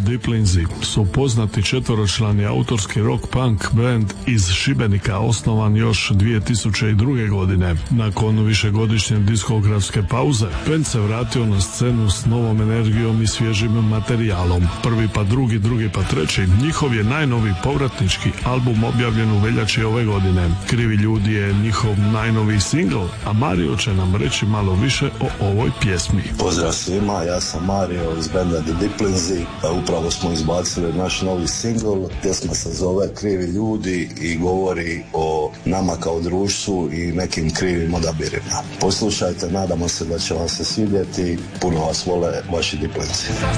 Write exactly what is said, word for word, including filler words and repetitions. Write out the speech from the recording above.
Diplinzi su poznati četvoročlani autorski rock punk band iz Šibenika, osnovan još dvije tisuće druge. godine. Nakon višegodišnje diskografske pauze, band se vratio na scenu s novom energijom i svježim materijalom. Prvi pa drugi, drugi pa treći. Njihov je najnoviji povratnički album objavljen u veljači ove godine. Krivi ljudi je njihov najnoviji singl, a Mario će nam reći malo više o ovoj pjesmi. Pozdrav svima, ja sam Mario iz benda The Diplinzi. Upravo smo izbacili naš novi singl. Pjesma se zove Krivi ljudi i govori o nama kao društvu i nekim krivim odabirima. Poslušajte, nadamo se da će vam se svidjeti. Puno vas vole vaši Diplinzi.